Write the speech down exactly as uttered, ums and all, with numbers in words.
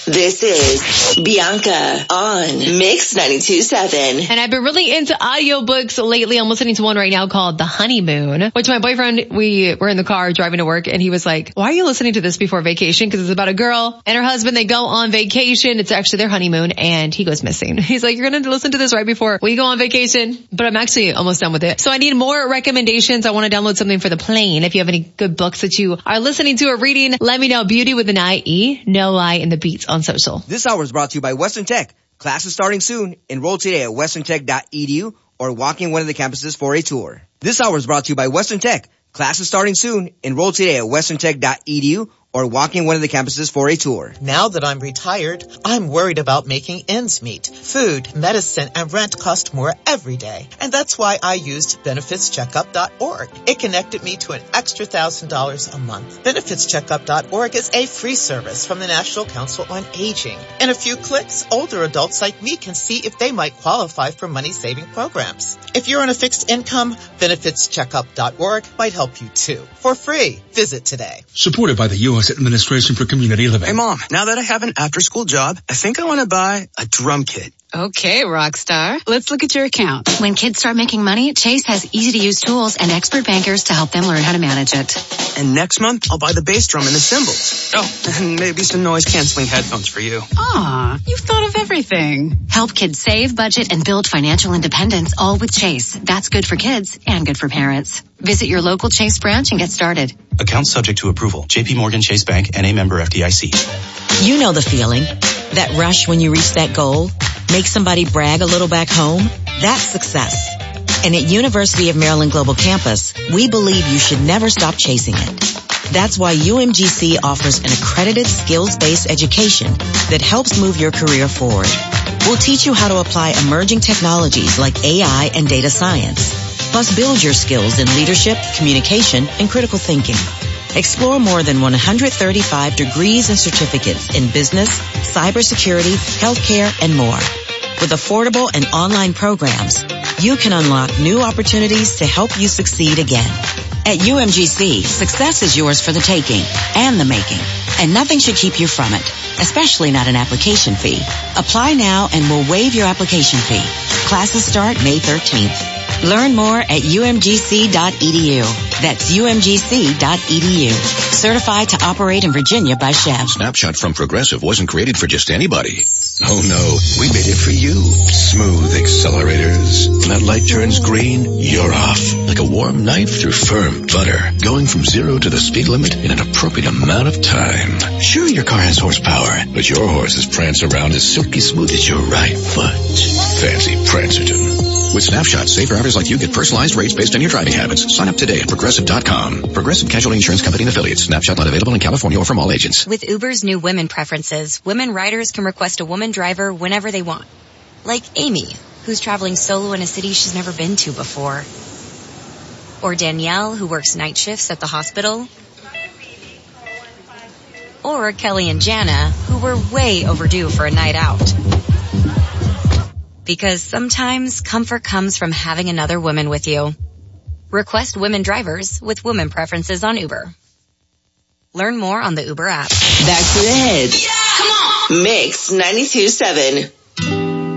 This is Bianca on Mix ninety-two point seven. And I've been really into audiobooks lately. I'm listening to one right now called The Honeymoon, which my boyfriend, we were in the car driving to work, and he was like, why are you listening to this before vacation? Because it's about a girl and her husband. They go on vacation. It's actually their honeymoon, and he goes missing. He's like, you're going to listen to this right before we go on vacation. But I'm actually almost done with it. So I need more recommendations. I want to download something for the plane. If you have any good books that you are listening to or reading, let me know. Beauty with an I E, no I in the beats on social. This hour is brought to you by Western Tech. Class is starting soon. Enroll today at western tech dot e d u or walk in one of the campuses for a tour. This hour is brought to you by Western Tech. Class is starting soon. Enroll today at western tech dot e d u or walk in one of the campuses for a tour. Now that I'm retired, I'm worried about making ends meet. Food, medicine, and rent cost more every day. And that's why I used benefits checkup dot org. It connected me to an extra one thousand dollars a month. benefits checkup dot org is a free service from the National Council on Aging. In a few clicks, older adults like me can see if they might qualify for money-saving programs. If you're on a fixed income, benefits checkup dot org might help you too. For free. Visit today. Supported by the U S Administration for Community Living. Hey, Mom, now that I have an after-school job, I think I want to buy a drum kit. Okay, Rockstar. Let's look at your account. When kids start making money, Chase has easy-to-use tools and expert bankers to help them learn how to manage it. And next month, I'll buy the bass drum and the cymbals. Oh, and maybe some noise-canceling headphones for you. Aw, you've thought of everything. Help kids save, budget, and build financial independence, all with Chase. That's good for kids and good for parents. Visit your local Chase branch and get started. Account subject to approval. J P Morgan Chase Bank, N A member F D I C. You know the feeling. That rush when you reach that goal. Make somebody brag a little back home. That's success. And at University of Maryland Global Campus, we believe you should never stop chasing it. That's why U M G C offers an accredited skills-based education that helps move your career forward. We'll teach you how to apply emerging technologies like A I and data science. Plus, build your skills in leadership, communication, and critical thinking. Explore more than one hundred thirty-five degrees and certificates in business, cybersecurity, healthcare, and more. With affordable and online programs, you can unlock new opportunities to help you succeed again. At U M G C, success is yours for the taking and the making, and nothing should keep you from it, especially not an application fee. Apply now and we'll waive your application fee. Classes start May thirteenth. Learn more at U M G C dot E D U. That's U M G C dot E D U. Certified to operate in Virginia by Chev. Snapshot from Progressive wasn't created for just anybody. Oh no, we made it for you. Smooth accelerators. When that light turns green, you're off. Like a warm knife through firm butter. Going from zero to the speed limit in an appropriate amount of time. Sure, your car has horsepower, but your horses prance around as silky smooth as your right foot. Fancy Prancerton. With Snapshot, safe drivers like you get personalized rates based on your driving habits. Sign up today at Progressive dot com. Progressive Casualty Insurance Company and Affiliates. Snapshot not available in California or from all agents. With Uber's new women preferences, women riders can request a woman driver whenever they want. Like Amy, who's traveling solo in a city she's never been to before. Or Danielle, who works night shifts at the hospital. Or Kelly and Jana, who were way overdue for a night out. Because sometimes comfort comes from having another woman with you. Request women drivers with women preferences on Uber. Learn more on the Uber app. Back to the hits. Yeah! Come on! Mix ninety-two point seven.